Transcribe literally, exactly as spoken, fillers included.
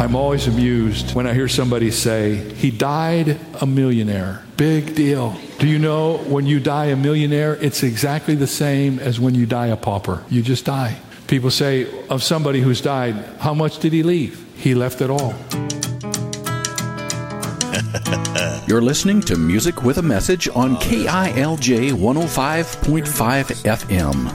I'm always amused when I hear somebody say, he died a millionaire. Big deal. Do you know when you die a millionaire, it's exactly the same as when you die a pauper. You just die. People say of somebody who's died, how much did he leave? He left it all. You're listening to Music with a Message on K I L J one oh five point five F M.